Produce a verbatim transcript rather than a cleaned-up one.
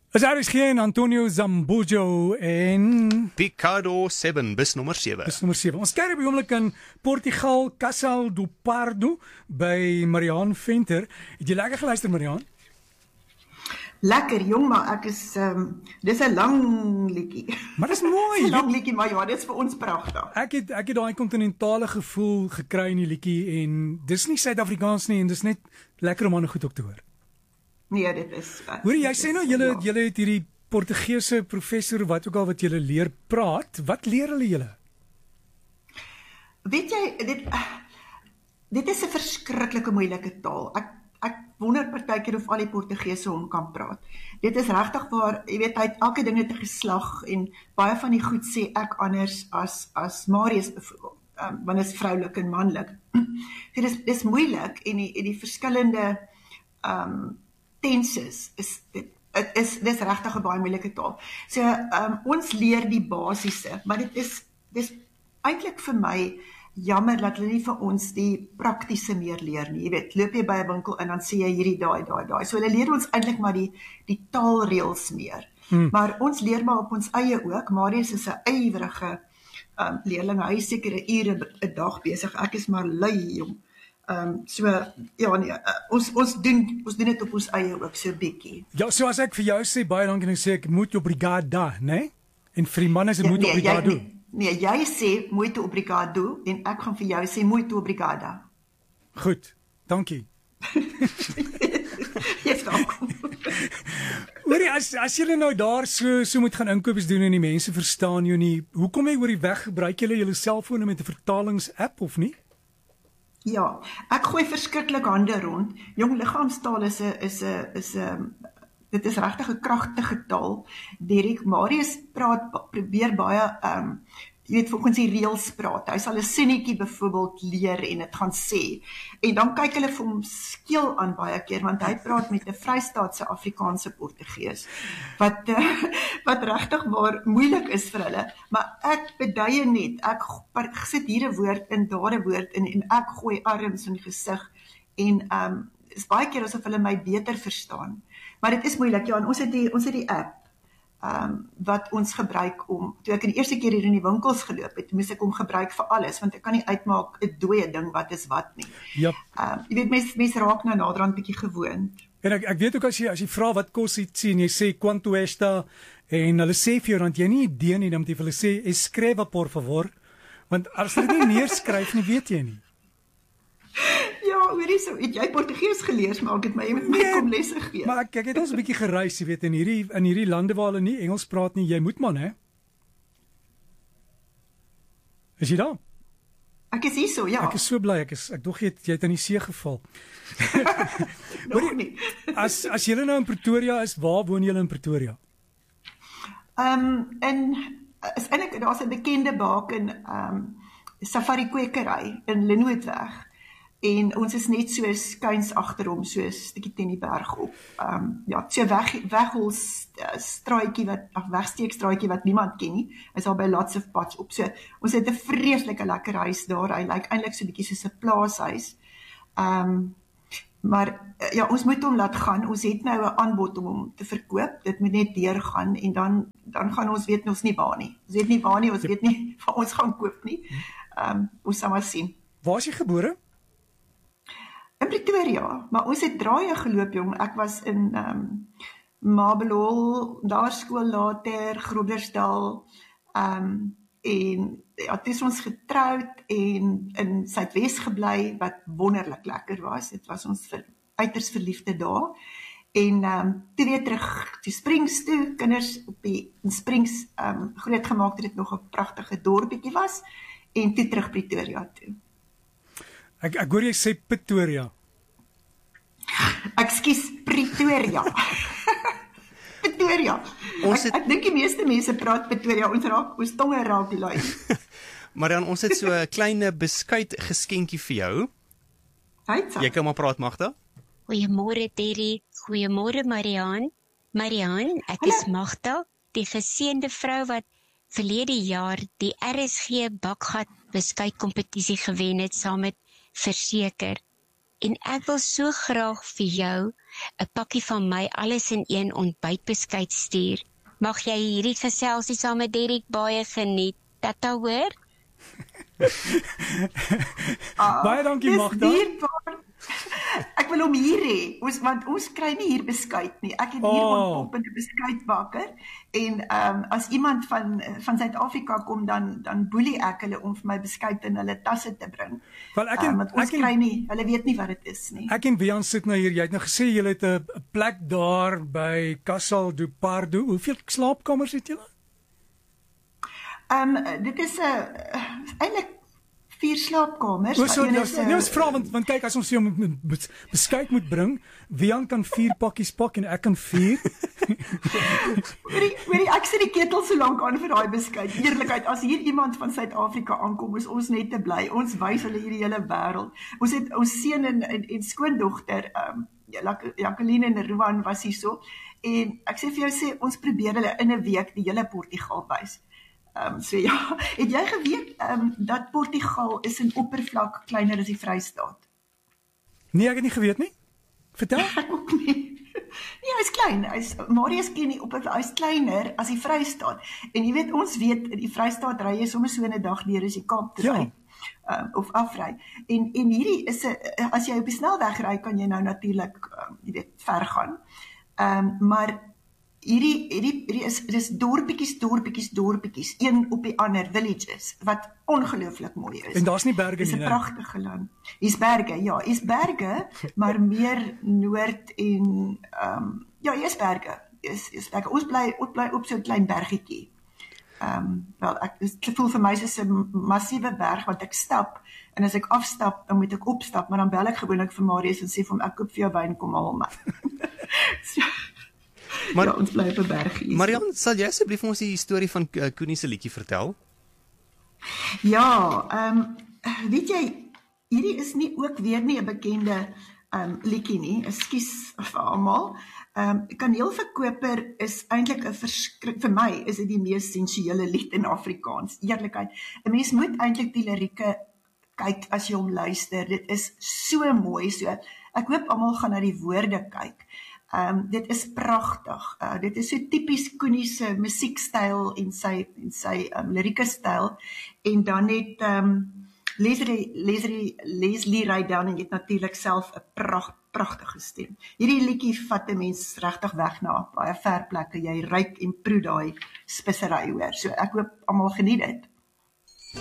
As daar is geen Antonio Zambujo en Picado seven, bus nommer seven. Dis nommer seven. Ons kyk op die oomblik in Portugal, Casal do Pardo by Mariaan Venter. Het jy lekker geluister, Mariaan? Lekker jong, maar ek is um, dis 'n lang liedjie. Maar dis mooi. 'n lang liedjie, maar ja, dit is vir ons pragtig. Ek het ek het daai kontinentale gevoel gekry in die liedjie en dis nie Suid-Afrikaans nie en dis net lekker om ander goed op te hoor. Nee, dit is uh, Hoor jy dit sê is, nou julle ja. julle het hierdie Portugese professor wat ook al wat julle leer praat. Wat leer hulle julle? Weet jy, dit dit is 'n verskriklike moeilike taal. Ek ek wonder partykeer of al die Portugese hom kan praat. Dit is regtig waar, jy weet, hy het elke ding het 'n geslag en baie van die goed sê ek anders as as Marius byvoorbeeld. Um, want is vroulik en manlik. Dit is dis moeilik en die en die verskillende um tenses is dit Dit is dis regtig 'n baie moeilike taal. So um, ons leer die basiese, maar dit is dis eintlik vir my jammer dat hulle nie vir ons die praktiese meer leer nie. Jy weet, loop jy by 'n winkel en dan sê jy hierdie daai daai daai. So hulle leer ons eintlik maar die die taalreëls meer. Hmm. Maar ons leer maar op ons eie ook. Marius is 'n ywerige um, leerling. Hy is sekere ure 'n dag besig. Ek is maar lui jong. Ehm um, so ja nee, uh, ons ons doen ons doen dit op ons eie ook so bietjie. Ja, so as ek vir jou sê baie dankie en ek sê ek moet obrigada, né? Nee? En vir die man is dit ja, moet nee, obrigado. Jy, nee, nee, jy sê muito obrigado en ek gaan vir jou sê muito obrigada. Goed, dankie. Jy's welkom. Hoorie, as as julle nou daar so so moet gaan inkopies doen en die mense verstaan jou nie, hoekom jy oor die weg gebruik julle julle selfone met 'n vertalings-app of nie? Ja, ek gooi verskriklik hande rond. Jong, liggaamstaal is 'n is 'n is 'n dit is regtig 'n kragtige taal. Derek Marius praat probeer baie ehm um, jy weet volgens die reëls praat. Hy sal 'n sinnetjie byvoorbeeld leer en dit gaan sê. En dan kyk hulle vir hom skeel aan baie keer want hy praat met 'n Vrystaatse Afrikaanse Portugees wat uh, wat regtig maar moeilik is vir hulle. Maar ek beduie net, ek, ek sit hier 'n woord in, daar 'n woord in en ek gooi arms in die gesig en ehm um, is baie keer asof hulle my beter verstaan. Maar dit is moeilik. Ja, en ons het die ons het die app Um, wat ons gebruik om, toe ek in die eerste keer hier in die winkels geloop het, moes ek hom gebruik vir alles, want ek kan nie uitmaak 'n dooie ding wat is wat nie. Yep. Um, jy weet, mens, mens raak nou naderhand bietjie gewoond. En ek, ek weet ook as jy as jy vra wat kos iets en jy sê quanto esta en hulle sê vir jou dan jy nie idee nie, dan moet jy vir hulle sê escreva por favor, want as jy dit nie neerskryf nie, weet jy nie. Ja, hoorie so, het jy Portugees geleer, maar ek het my jy met my nee, kom lesse gee. Maar ek, ek het ons 'n bietjie gereis, jy weet, in hierdie in hierdie lande waar hulle nie Engels praat nie, jy moet man, hè? Is jy daar? Ek is hier so, ja. Ek is so bly, ek is ek dog jy het, jy het in die see geval. Nog nie. as as jy nou in Pretoria is, waar woon jy in Pretoria? Ehm um, en is eintlik daar's 'n bekende baken ehm um, safari kwekery in Lenootweg. En ons is net so skuins agter hom, so 'n stukkie teen die berg op. Ehm um, ja, so weg weghol straatjie wat ag wegsteekstraatjie wat niemand ken nie. Is daar by Lots of Pots op. So ons het 'n vreeslike lekker huis daar. Hy lyk eintlik so 'n bietjie soos 'n plaashuis. Ehm um, maar ja, ons moet hom laat gaan. Ons het nou 'n aanbod om hom te verkoop. Dit moet net deurgaan en dan dan gaan ons weet ons nie waar nie. Ons weet nie waar nie, ons weet nie waar ons gaan koop nie. Ehm um, ons sal maar sien. Waar is jy gebore? In Pretoria, maar ons het draaie geloop jong. Ek was in ehm um, Mabelol, daar skool later, Groblersdal, ehm um, en ja, toe is ons getroud en in Suidwes gebly wat wonderlik lekker was. Dit was ons vir, uiters verliefde dae. En ehm um, toe weer terug te Springs toe, kinders op die in Springs ehm um, groot gemaak dat dit nog 'n pragtige dorpie was en toe terug Pretoria toe. Ek ek hoor jy sê Pretoria. Ekskuus, Pretoria. Pretoria. Ons het, ek ek dink die meeste mense praat Pretoria. Ons raak ons tonge raak die lui. Mariaan, ons het so 'n klein beskuit geskenkie vir jou. Hytsa. Jy kan maar praat, Magda. Goeiemôre Terry. Goeiemôre Mariaan. Mariaan, ek Hallo. is Magda, die geseënde vrou wat verlede jaar die R S G bakgat beskuitkompetisie gewen het saam met Verseker. En ek wil so graag vir jou 'n pakkie van my alles in een ontbytbeskuit stuur. Mag jy hierdie geselsie saam met Derek baie geniet. Tata, hoor? Ah, Baie dankie, dis Magda. dierbaar. Ek wil hom hier hê, ons want ons kry nie hier beskuit nie. Ek het hier Oh. ontpoppende beskuitbakker en ehm um, as iemand van van Suid-Afrika kom dan dan boelie ek hulle om vir my beskuit in hulle tasse te bring. Wel, ek Um, en, want ons ek en, kry nie, hulle weet nie wat dit is nie. ek en Wian sit nou hier. Jy het nou gesê jy het 'n plek daar by Casal do Pardo. Hoeveel slaapkamers het julle? Ehm um, dit is 'n uh, eintlik vier slaapkamers. O, so, Een ja, is, nee, uh, ons vra want want kyk as ons jou moet- moet bes- beskuit moet bring, Wian kan vier pakkies pak en ek kan vier. Hoorie, hoorie, ek sit die ketel so lank aan vir daai beskuit. Eerlikheid, as hier iemand van Suid-Afrika aankom, is ons net te bly. Ons wys hulle hierdie hele wêreld. Ons het ons seun en en, en skoondogter, ehm um, Jacqueline en Ruan was hier so. En ek sê vir jou sê ons probeer hulle in 'n week die hele Portugal wys. Ehm um, so ja, het jy geweet ehm um, dat Portugal is in oppervlak kleiner as die Vrystaat? Nee, ek het nie geweet nie. Vertel. Ek ook nie. Nee, hy's klein. Hy's Marius ken nie op hy's kleiner as die Vrystaat. En jy weet ons weet in die Vrystaat ry jy sommer so 'n dag deur as jy Kaap toe Ja. ry. Um, of afry. En en hierdie is 'n as jy op die snelweg ry kan jy nou natuurlik um, jy weet ver gaan. Ehm um, maar hierdie hierdie hierdie is dis dorpietjies, dorpietjies, dorpietjies, een op die ander villages wat ongelooflik mooi is. En daar's nie berge Dis nie, 'n né? pragtige land. Hier's berge, ja, hier's berge, maar meer noord en ehm um, ja, hier's berge. Is is berge. Ons bly ons bly op so 'n klein bergetjie. Ehm um, wel ek dit voel vir my soos 'n massiewe berg wat ek stap en as ek afstap dan moet ek opstap, maar dan bel ek gewoonlik vir Marius en sê vir hom ek koop vir jou wyn, kom haal my. so, Maar- ja, ons bly op 'n berg hier. Marian, sal jy asseblief ons die storie van uh, Koenie se liedjie vertel? Ja, ehm um, weet jy, hierdie is nie ook weer nie 'n bekende ehm um, liedjie nie. Ekskuus vir almal. Ehm um, Kaneelverkoper is eintlik 'n verskrik vir my is dit die mees sensuele lied in Afrikaans. Eerlikheid. 'n Mens moet eintlik die lirieke kyk as jy hom luister. Dit is so mooi so. Ek hoop almal gaan na die woorde kyk. Ehm um, dit is pragtig. Uh, dit is so tipies Koenie se musiekstyl en sy en sy um, lirieke styl en dan het ehm um, Leslie Leslie Leslie Rydell en het natuurlik self 'n pragt, pragtige stem. Hierdie liedjie vat 'n mens regtig weg na baie ver plekke. Jy ruik en proe daai spesery hoor. So ek hoop almal geniet dit.